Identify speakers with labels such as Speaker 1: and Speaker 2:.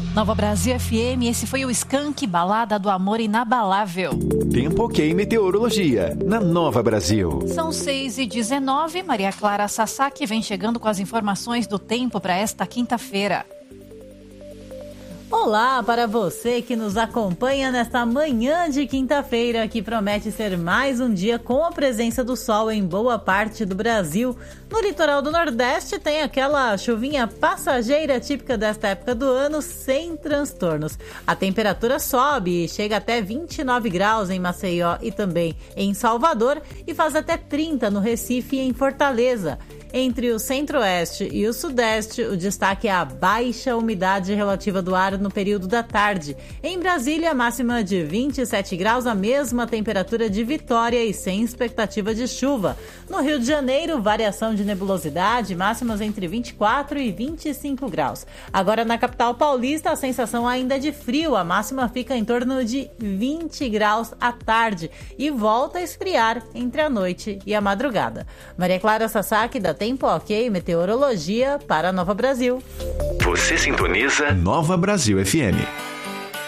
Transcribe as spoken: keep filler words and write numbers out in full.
Speaker 1: Nova Brasil F M, esse foi o Skank, Balada do Amor Inabalável.
Speaker 2: Tempo ok, meteorologia, na Nova Brasil.
Speaker 1: São seis e dezenove, Maria Clara Sasaki vem chegando com as informações do tempo para esta quinta-feira.
Speaker 3: Olá para você que nos acompanha nesta manhã de quinta-feira, que promete ser mais um dia com a presença do sol em boa parte do Brasil. No litoral do Nordeste tem aquela chuvinha passageira típica desta época do ano, sem transtornos. A temperatura sobe e chega até vinte e nove graus em Maceió e também em Salvador e faz até trinta no Recife e em Fortaleza. Entre o centro-oeste e o sudeste, o destaque é a baixa umidade relativa do ar no período da tarde. Em Brasília, máxima de vinte e sete graus, a mesma temperatura de Vitória e sem expectativa de chuva. No Rio de Janeiro, variação de nebulosidade, máximas entre vinte e quatro e vinte e cinco graus. Agora, na capital paulista, a sensação ainda é de frio, a máxima fica em torno de vinte graus à tarde e volta a esfriar entre a noite e a madrugada. Maria Clara Sasaki, da Tempo Ok, meteorologia para Nova Brasil.
Speaker 2: Você sintoniza Nova Brasil F M.